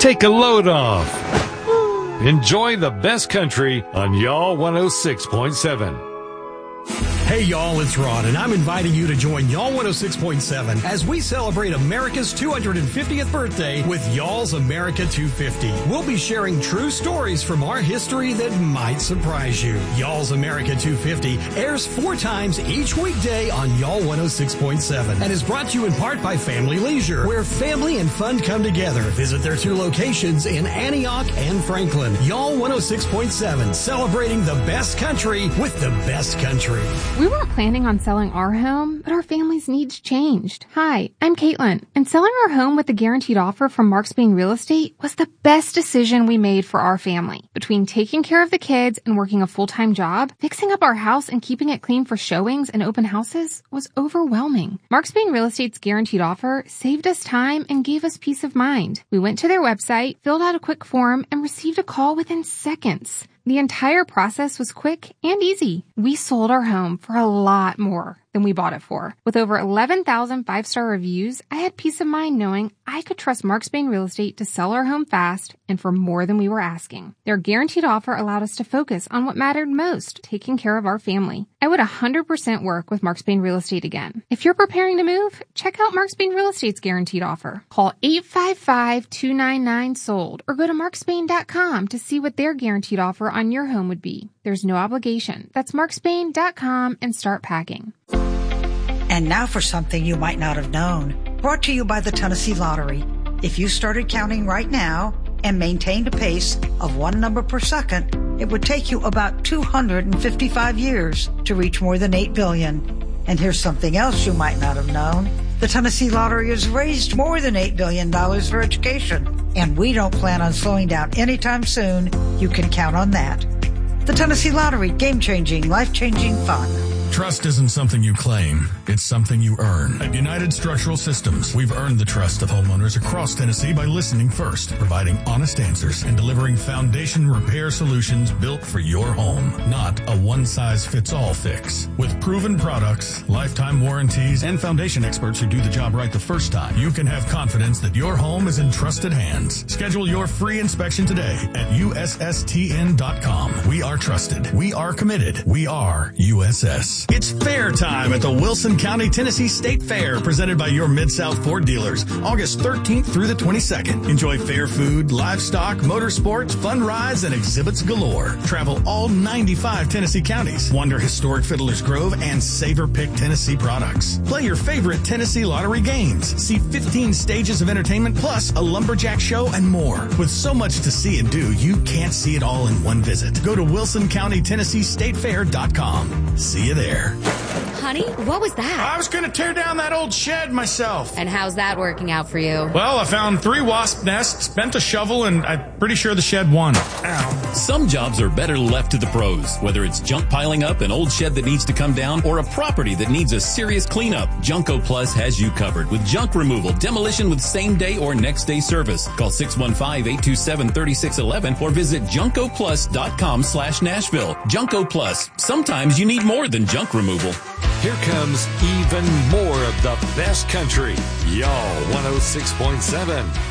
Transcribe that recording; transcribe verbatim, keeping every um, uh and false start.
Take a load off. Enjoy the best country on Y'all one oh six point seven. Hey y'all, it's Rod, and I'm inviting you to join Y'all one oh six point seven as we celebrate America's two hundred fiftieth birthday with Y'all's America two fifty. We'll be sharing true stories from our history that might surprise you. Y'all's America two fifty airs four times each weekday on Y'all one oh six point seven and is brought to you in part by Family Leisure, where family and fun come together. Visit their two locations in Antioch and Franklin. Y'all one oh six point seven, celebrating the best country with the best country. We weren't planning on selling our home, but our family's needs changed. Hi, I'm Caitlin, and selling our home with a guaranteed offer from Mark Spain Real Estate was the best decision we made for our family. Between taking care of the kids and working a full-time job, fixing up our house and keeping it clean for showings and open houses was overwhelming. Mark Spain Real Estate's guaranteed offer saved us time and gave us peace of mind. We went to their website, filled out a quick form, and received a call within seconds. The entire process was quick and easy. We sold our home for a lot more than we bought it for. With over eleven thousand five-star reviews, I had peace of mind knowing I could trust Mark Spain Real Estate to sell our home fast and for more than we were asking. Their guaranteed offer allowed us to focus on what mattered most, taking care of our family. I would one hundred percent work with Mark Spain Real Estate again. If you're preparing to move, check out Mark Spain Real Estate's guaranteed offer. Call eight five five, two nine nine, sold or go to mark spain dot com to see what their guaranteed offer on your home would be. There's no obligation. That's mark spain dot com and start packing. And now for something you might not have known. Brought to you by the Tennessee Lottery. If you started counting right now and maintained a pace of one number per second, it would take you about two hundred fifty-five years to reach more than eight billion. And here's something else you might not have known. The Tennessee Lottery has raised more than eight billion dollars for education, and we don't plan on slowing down anytime soon. You can count on that. The Tennessee Lottery, game-changing, life-changing fun. Trust isn't something you claim, it's something you earn. At United Structural Systems, we've earned the trust of homeowners across Tennessee by listening first, providing honest answers, and delivering foundation repair solutions built for your home, not a one-size-fits-all fix. With proven products, lifetime warranties, and foundation experts who do the job right the first time, you can have confidence that your home is in trusted hands. Schedule your free inspection today at U S S T N dot com. We are trusted. We are committed. We are U S S. It's fair time at the Wilson County, Tennessee State Fair, presented by your Mid-South Ford dealers, August thirteenth through the twenty-second. Enjoy fair food, livestock, motorsports, fun rides, and exhibits galore. Travel all ninety-five Tennessee counties. Wonder historic Fiddler's Grove and savor pick Tennessee products. Play your favorite Tennessee Lottery games. See fifteen stages of entertainment plus a lumberjack show and more. With so much to see and do, you can't see it all in one visit. Go to wilson county tennessee state fair dot com. See you there. Honey, what was that? I was going to tear down that old shed myself. And how's that working out for you? Well, I found three wasp nests, bent a shovel, and I'm pretty sure the shed won. Ow. Some jobs are better left to the pros. Whether it's junk piling up, an old shed that needs to come down, or a property that needs a serious cleanup, Junko Plus has you covered with junk removal, demolition with same-day or next-day service. Call six one five, eight two seven, three six one one or visit junko plus dot com slash Nashville. Junko Plus. Sometimes you need more than junk removal. Here comes even more of the best country. Y'all one oh six point seven.